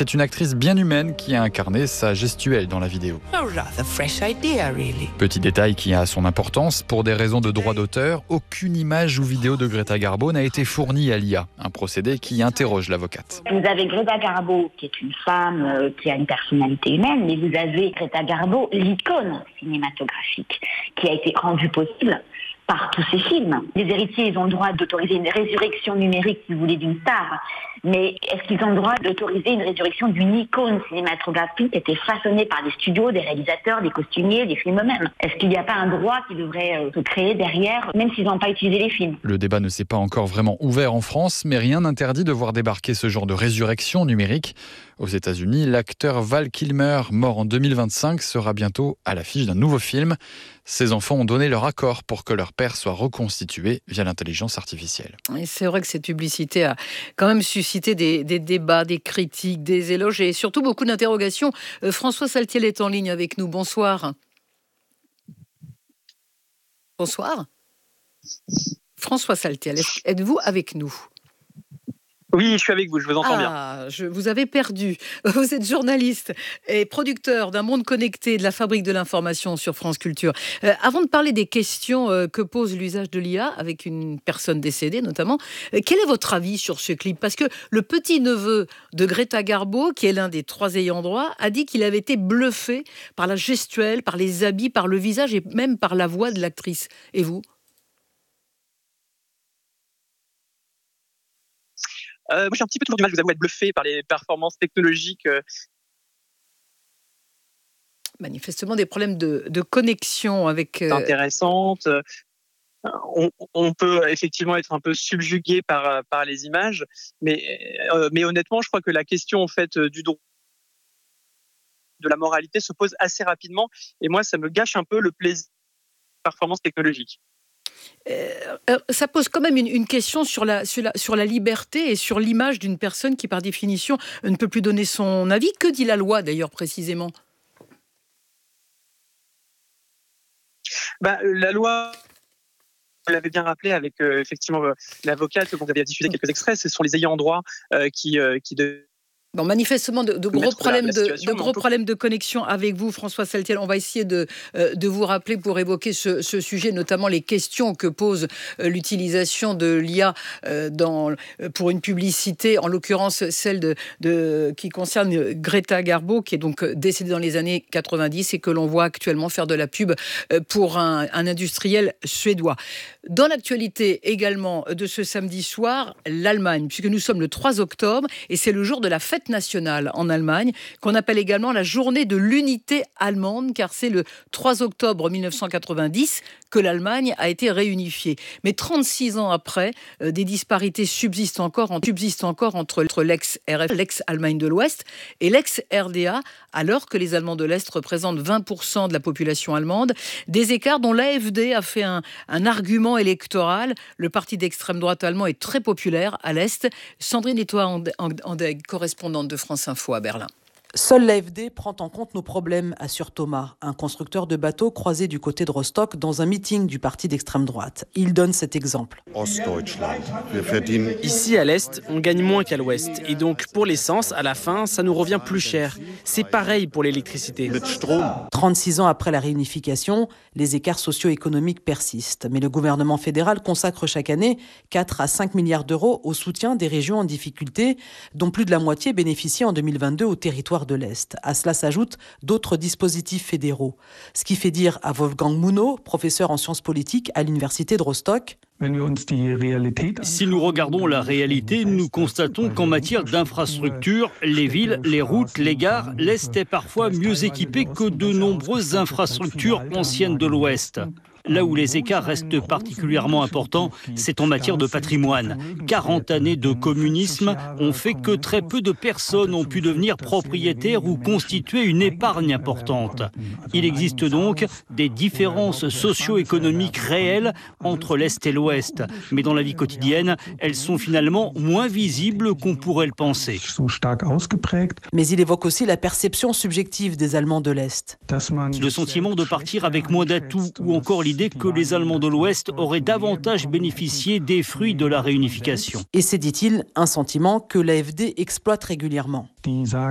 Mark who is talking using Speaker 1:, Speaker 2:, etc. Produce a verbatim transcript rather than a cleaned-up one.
Speaker 1: c'est une actrice bien humaine qui a incarné sa gestuelle dans la vidéo.
Speaker 2: A rather fresh idea, really.
Speaker 1: Petit détail qui a son importance, pour des raisons de droit d'auteur, aucune image ou vidéo de Greta Garbo n'a été fournie à l'I A, un procédé qui interroge l'avocate.
Speaker 3: Vous avez Greta Garbo, qui est une femme euh, qui a une personnalité humaine, mais vous avez Greta Garbo, l'icône cinématographique, qui a été rendue possible par tous ces films. Les héritiers, ils ont le droit d'autoriser une résurrection numérique, si vous voulez, d'une star. Mais est-ce qu'ils ont le droit d'autoriser une résurrection d'une icône cinématographique qui a été façonnée par des studios, des réalisateurs, des costumiers, des films eux-mêmes? Est-ce qu'il n'y a pas un droit qui devrait euh, se créer derrière, même s'ils n'ont pas utilisé les films?
Speaker 1: Le débat ne s'est pas encore vraiment ouvert en France, mais rien n'interdit de voir débarquer ce genre de résurrection numérique. Aux États-Unis, l'acteur Val Kilmer, mort en deux mille vingt-cinq, sera bientôt à l'affiche d'un nouveau film. Ses enfants ont donné leur accord pour que leur père soit reconstitué via l'intelligence artificielle.
Speaker 4: Et c'est vrai que cette publicité a quand même suscité des, des débats, des critiques, des éloges et surtout beaucoup d'interrogations. Euh, François Saltiel est en ligne avec nous. Bonsoir. Bonsoir. François Saltiel, êtes-vous avec nous ?
Speaker 5: Oui, je suis avec vous, je vous entends
Speaker 4: ah,
Speaker 5: bien.
Speaker 4: Je vous avais perdu. Vous êtes journaliste et producteur d'un monde connecté de la Fabrique de l'information sur France Culture. Euh, avant de parler des questions euh, que pose l'usage de l'I A avec une personne décédée notamment, euh, quel est votre avis sur ce clip? Parce que le petit-neveu de Greta Garbo, qui est l'un des trois ayants droit, a dit qu'il avait été bluffé par la gestuelle, par les habits, par le visage et même par la voix de l'actrice. Et vous?
Speaker 5: Euh, moi, j'ai un petit peu toujours du mal, je vous avoue, à être bluffé par les performances technologiques. Euh...
Speaker 4: Manifestement, des problèmes de, de connexion avec... Euh...
Speaker 5: Intéressantes. On, on peut effectivement être un peu subjugué par, par les images, mais, euh, mais honnêtement, je crois que la question en fait, du droit de la moralité se pose assez rapidement. Et moi, ça me gâche un peu le plaisir de la performance technologique.
Speaker 4: Euh, ça pose quand même une, une question sur la, sur, la, sur la liberté et sur l'image d'une personne qui, par définition, ne peut plus donner son avis. Que dit la loi, d'ailleurs, précisément?
Speaker 5: bah, La loi, vous l'avez bien rappelé avec euh, effectivement euh, l'avocate, dont vous avez diffusé quelques extraits, ce sont les ayants droit euh, qui, euh, qui de...
Speaker 4: Bon, manifestement, de, de gros, problèmes de, de, gros problèmes de connexion avec vous, François Saltiel. On va essayer de, euh, de vous rappeler pour évoquer ce, ce sujet, notamment les questions que pose euh, l'utilisation de l'I A euh, dans, pour une publicité, en l'occurrence celle de, de, qui concerne Greta Garbo, qui est donc décédée dans les années quatre-vingt-dix et que l'on voit actuellement faire de la pub pour un, un industriel suédois. Dans l'actualité également de ce samedi soir, l'Allemagne, puisque nous sommes le trois octobre et c'est le jour de la fête nationale en Allemagne, qu'on appelle également la journée de l'unité allemande, car c'est le trois octobre mille neuf cent quatre-vingt-dix que l'Allemagne a été réunifiée. Mais trente-six ans après, euh, des disparités subsistent encore, en, subsistent encore entre, entre l'ex-R F, l'ex-Allemagne de l'Ouest et l'ex-R D A, alors que les Allemands de l'Est représentent vingt pour cent de la population allemande. Des écarts dont l'A F D a fait un, un argument électoral. Le parti d'extrême droite allemand est très populaire à l'Est. Sandrine Etoile-Andeg, correspondante de France Info à Berlin.
Speaker 6: Seule l'A F D prend en compte nos problèmes, assure Thomas, un constructeur de bateaux croisé du côté de Rostock dans un meeting du parti d'extrême droite. Il donne cet exemple.
Speaker 7: Ici à l'Est, on gagne moins qu'à l'Ouest. Et donc pour l'essence, à la fin, ça nous revient plus cher. C'est pareil pour l'électricité.
Speaker 6: trente-six ans après la réunification, les écarts socio-économiques persistent. Mais le gouvernement fédéral consacre chaque année quatre à cinq milliards d'euros au soutien des régions en difficulté, dont plus de la moitié bénéficient en deux mille vingt-deux au territoire de l'Est. À cela s'ajoutent d'autres dispositifs fédéraux. Ce qui fait dire à Wolfgang Mouno, professeur en sciences politiques à l'université de Rostock:
Speaker 8: si nous regardons la réalité, nous constatons qu'en matière d'infrastructures, les villes, les routes, les gares, l'Est est parfois mieux équipé que de nombreuses infrastructures anciennes de l'Ouest. Là où les écarts restent particulièrement importants, c'est en matière de patrimoine. quarante années de communisme ont fait que très peu de personnes ont pu devenir propriétaires ou constituer une épargne importante. Il existe donc des différences socio-économiques réelles entre l'Est et l'Ouest. Mais dans la vie quotidienne, elles sont finalement moins visibles qu'on pourrait le penser.
Speaker 6: Mais il évoque aussi la perception subjective des Allemands de l'Est.
Speaker 8: Le sentiment de partir avec moins d'atouts ou encore l'idée que les Allemands de l'Ouest auraient davantage bénéficié des fruits de la réunification.
Speaker 6: Et c'est, dit-il, un sentiment que l'A F D exploite régulièrement.